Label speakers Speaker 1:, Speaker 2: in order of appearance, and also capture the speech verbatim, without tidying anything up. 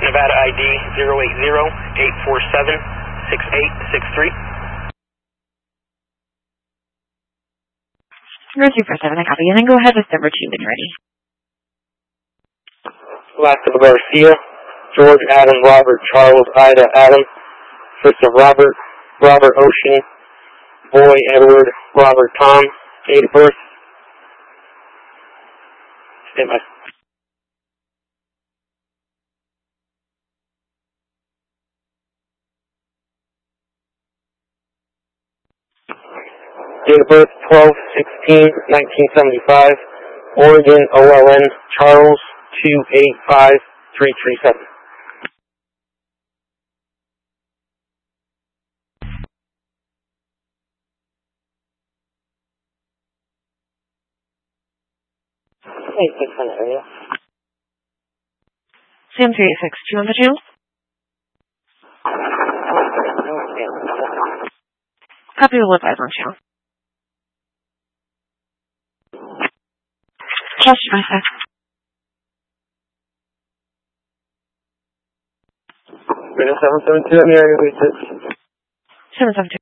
Speaker 1: Nevada I D zero eight zero eight four seven six eight six three.
Speaker 2: Road two four seven, I copy. And then go ahead with number two when you're ready.
Speaker 1: Last of Garcia, George Adam Robert Charles Ida Adam, first of Robert Robert Ocean, Boy Edward Robert Tom, date of birth. Stand by. Date of birth twelve sixteen nineteen seventy-five, Oregon O L N Charles two eight five three three seven. eight six in the area.
Speaker 2: Sam three eight six, two on the channel? Copy the five on channel. Trust you, my sec.
Speaker 1: seven seven two, let me area, please.
Speaker 2: seven seven two.